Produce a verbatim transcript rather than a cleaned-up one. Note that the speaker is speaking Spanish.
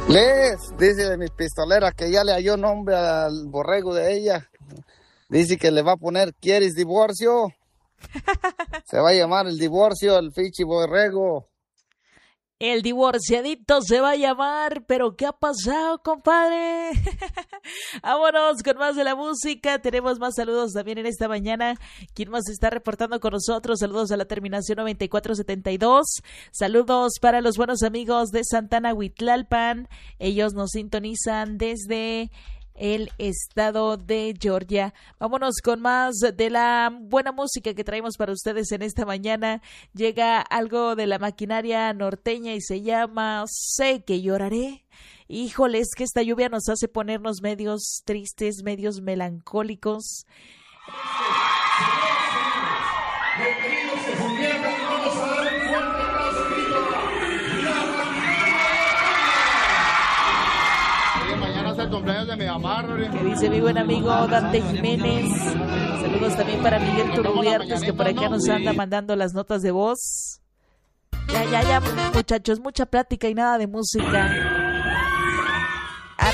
Les, dice mi pistolera que ya le halló nombre al borrego de ella. Dice que le va a poner, ¿quieres divorcio? Se va a llamar el divorcio, el fichi borrego. El divorciadito se va a llamar, pero ¿qué ha pasado, compadre? Vámonos con más de la música, tenemos más saludos también en esta mañana. ¿Quién más está reportando con nosotros? Saludos a la terminación noventa y cuatro setenta y dos. Saludos para los buenos amigos de Santana Huitlalpan. Ellos nos sintonizan desde el estado de Georgia. Vámonos con más de la buena música que traemos para ustedes en esta mañana. Llega algo de la maquinaria norteña y se llama Sé que lloraré. Híjole, es que esta lluvia nos hace ponernos medios tristes, medios melancólicos. El cumpleaños de mi mamá, que dice mi buen amigo Dante Jiménez. Saludos también para Miguel Turrubiartes, que por acá nos anda mandando las notas de voz. Ya, ya, ya, muchachos, mucha plática y nada de música.